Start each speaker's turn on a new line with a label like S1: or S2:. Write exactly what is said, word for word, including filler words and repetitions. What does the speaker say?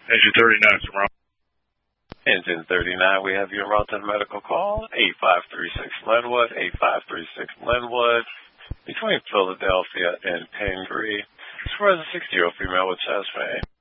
S1: Engine thirty-nine, Ron.
S2: Engine thirty-nine, we have you en route to the medical call, eight five three six Linwood, eight five three six Linwood, between Philadelphia and Pingree. As far as a sixty-year-old female with chest pain.